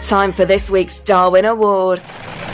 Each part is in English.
Time for this week's Darwin Award.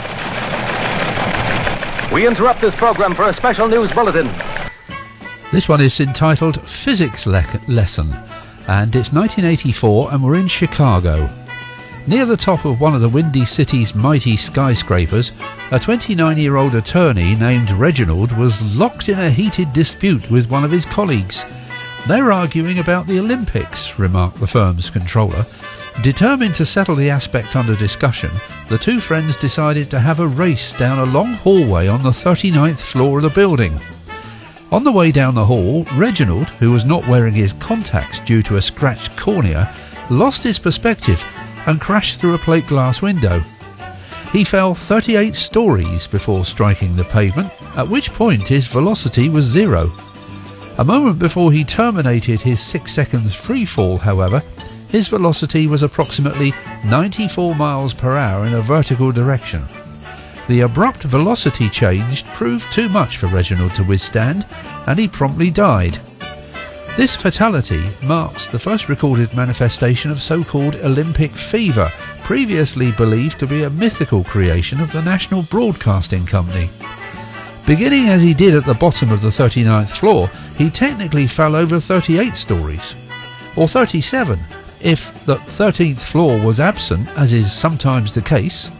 We interrupt this programme for a special news bulletin. This one is entitled Physics Lesson, and it's 1984 and we're in Chicago. Near the top of one of the Windy City's mighty skyscrapers, a 29-year-old attorney named Reginald was locked in a heated dispute with one of his colleagues. They were arguing about the Olympics, remarked the firm's controller. Determined to settle the aspect under discussion, the two friends decided to have a race down a long hallway on the 39th floor of the building. On the way down the hall, Reginald, who was not wearing his contacts due to a scratched cornea, lost his perspective and crashed through a plate glass window. He fell 38 stories before striking the pavement, at which point his velocity was 0. A moment before he terminated his 6 seconds free fall, however, his velocity was approximately 94 miles per hour in a vertical direction. The abrupt velocity change proved too much for Reginald to withstand, and he promptly died. This fatality marks the first recorded manifestation of so-called Olympic fever, previously believed to be a mythical creation of the National Broadcasting Company. Beginning as he did at the bottom of the 39th floor, he technically fell over 38 stories, or 37, if the 13th floor was absent, as is sometimes the case.